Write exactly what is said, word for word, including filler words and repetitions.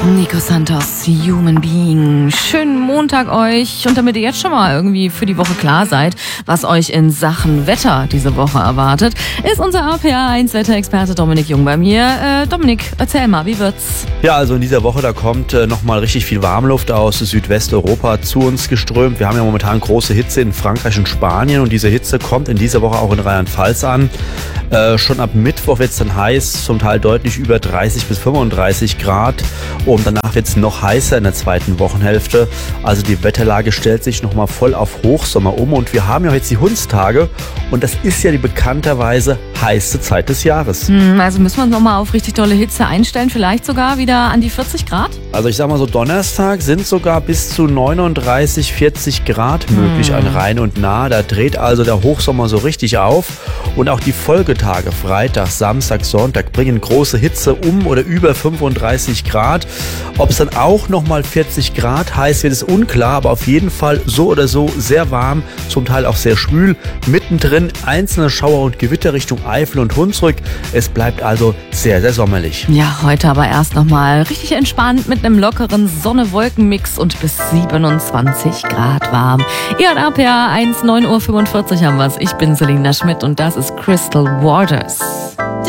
Nico Santos, Human Being. Schönen Montag euch. Und damit ihr jetzt schon mal irgendwie für die Woche klar seid, was euch in Sachen Wetter diese Woche erwartet, ist unser R P R eins Wetterexperte Dominik Jung bei mir. Äh, Dominik, erzähl mal, wie wird's? Ja, also in dieser Woche, da kommt äh, nochmal richtig viel Warmluft aus Südwesteuropa zu uns geströmt. Wir haben ja momentan große Hitze in Frankreich und Spanien und diese Hitze kommt in dieser Woche auch in Rheinland-Pfalz an. Äh, schon ab Mittwoch wird es dann heiß, zum Teil deutlich über dreißig bis fünfunddreißig Grad. Und danach wird es noch heißer in der zweiten Wochenhälfte. Also die Wetterlage stellt sich nochmal voll auf Hochsommer um. Und wir haben ja jetzt die Hundstage. Und das ist ja die bekannterweise heiße Zeit des Jahres. Hm, also müssen wir uns nochmal auf richtig tolle Hitze einstellen. Vielleicht sogar wieder an die vierzig Grad? Also ich sag mal so, Donnerstag sind sogar bis zu neununddreißig, vierzig Grad möglich hm. an Rhein und Nahe. Da dreht also der Hochsommer so richtig auf. Und auch die Folgetage, Freitag, Samstag, Sonntag, bringen große Hitze um oder über fünfunddreißig Grad. Ob es dann auch nochmal vierzig Grad heiß wird, ist unklar, aber auf jeden Fall so oder so sehr warm, zum Teil auch sehr schwül. Mittendrin einzelne Schauer und Gewitter Richtung Eifel und Hunsrück. Es bleibt also sehr, sehr sommerlich. Ja, heute aber erst nochmal richtig entspannt mit einem lockeren Sonne-Wolken-Mix und bis siebenundzwanzig Grad warm. Ihr hört R P R eins, neun Uhr fünfundvierzig haben wir's. Ich bin Selina Schmidt und das ist Crystal Waters.